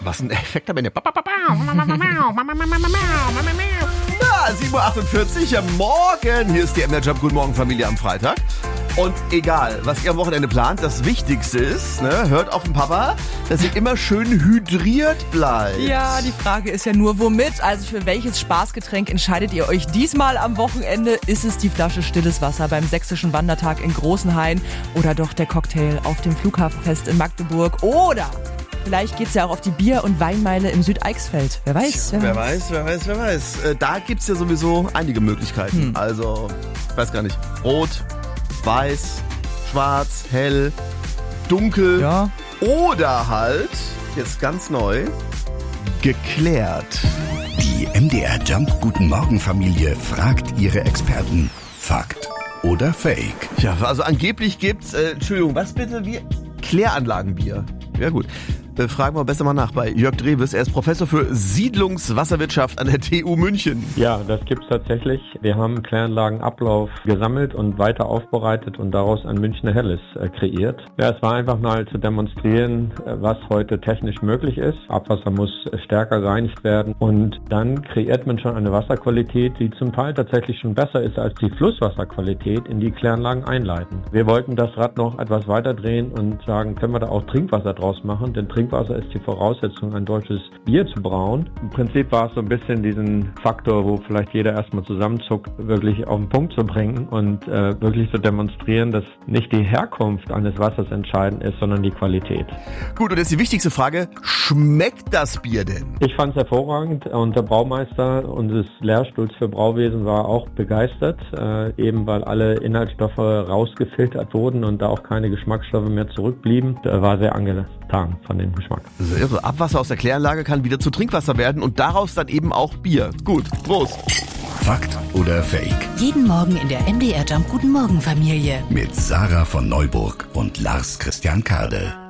Was ein Effekt am Ende. Na, 7.48 Uhr, morgen. Hier ist die MDR Jump. Guten Morgen, Familie am Freitag. Und egal, was ihr am Wochenende plant, das Wichtigste ist, ne, hört auf den Papa, dass ihr immer schön hydriert bleibt. Ja, die Frage ist ja nur, womit? Also für welches Spaßgetränk entscheidet ihr euch diesmal am Wochenende? Ist es die Flasche Stilles Wasser beim Sächsischen Wandertag in Großenhain oder doch der Cocktail auf dem Flughafenfest in Magdeburg? Oder vielleicht geht's ja auch auf die Bier- und Weinmeile im Südeichsfeld. Wer weiß, Wer weiß. Da gibt's ja sowieso einige Möglichkeiten. Also, ich weiß gar nicht, rot, weiß, schwarz, hell, dunkel. Ja. Oder halt, jetzt ganz neu, geklärt. Die MDR Jump Guten Morgen Familie fragt ihre Experten. Fakt oder Fake? Ja, also angeblich gibt's, Entschuldigung, was bitte? Kläranlagenbier. Ja gut. Fragen wir besser mal nach bei Jörg Drewes. Er ist Professor für Siedlungswasserwirtschaft an der TU München. Ja, das gibt's tatsächlich. Wir haben Kläranlagenablauf gesammelt und weiter aufbereitet und daraus ein Münchner Helles kreiert. Ja, es war einfach mal zu demonstrieren, was heute technisch möglich ist. Abwasser muss stärker gereinigt werden und dann kreiert man schon eine Wasserqualität, die zum Teil tatsächlich schon besser ist als die Flusswasserqualität, in die Kläranlagen einleiten. Wir wollten das Rad noch etwas weiter drehen und sagen, können wir da auch Trinkwasser draus machen, denn Trinkwasser ist die Voraussetzung, ein deutsches Bier zu brauen. Im Prinzip war es so ein bisschen diesen Faktor, wo vielleicht jeder erstmal zusammenzuckt, wirklich auf den Punkt zu bringen und wirklich zu demonstrieren, dass nicht die Herkunft eines Wassers entscheidend ist, sondern die Qualität. Gut, und jetzt die wichtigste Frage, schmeckt das Bier denn? Ich fand es hervorragend und der Braumeister unseres Lehrstuhls für Brauwesen war auch begeistert, eben weil alle Inhaltsstoffe rausgefiltert wurden und da auch keine Geschmacksstoffe mehr zurückblieben. Er war sehr angetan von dem Geschmack. Also irre. Abwasser aus der Kläranlage kann wieder zu Trinkwasser werden und daraus dann eben auch Bier. Gut, Prost. Fakt oder Fake? Jeden Morgen in der MDR Jump Guten Morgen Familie. Mit Sarah von Neuburg und Lars Christian Kade.